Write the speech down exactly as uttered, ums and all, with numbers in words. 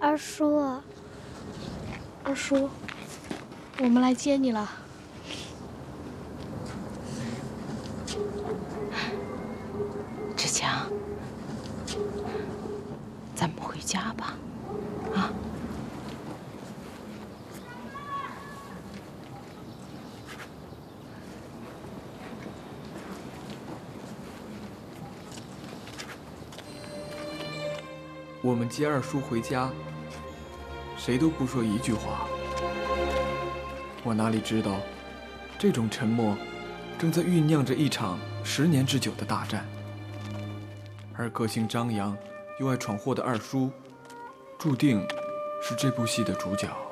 二叔， 二叔，我们来接你了。 志强，咱们回家吧，啊？ 我们接二叔回家，谁都不说一句话。我哪里知道，这种沉默正在酝酿着一场十年之久的大战。而个性张扬又爱闯祸的二叔，注定是这部戏的主角。